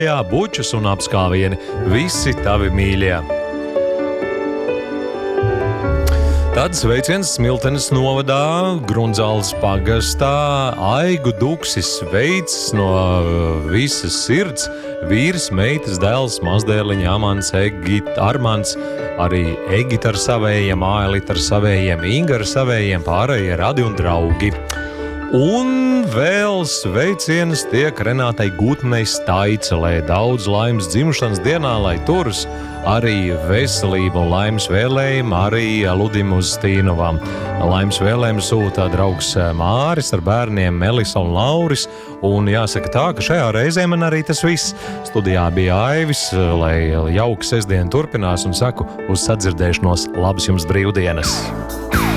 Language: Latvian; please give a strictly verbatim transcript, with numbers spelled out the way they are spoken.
Jā, bučus un apskāvieni, visi tavi mīļie. Tad sveiciens Smiltenes novadā, Grunzāles pagastā, Aigu Duksis sveic no visas sirds, vīrs, meitas, dēls, mazdēliņa, Amants, Egita, Armants, arī Egita ar savējiem, Ailita ar savējiem, Inga ar savējiem, pārējie radi un draugi. Un vēl sveiciens tiek Renātai Gutnei Staicelē, daudz laimes dzimšanas dienā, lai turas arī veselību un laimes vēlējumu arī Ludim uz Stīnovam. Laimes vēlējumu sūta draugs Māris ar bērniem Melisa un Lauris, un jāsaka tā, ka šajā reizē man arī tas viss. Studijā bija Aivis, lai jauka sestdiena turpinās, un saku uz sadzirdēšanos labas jums brīvdienas.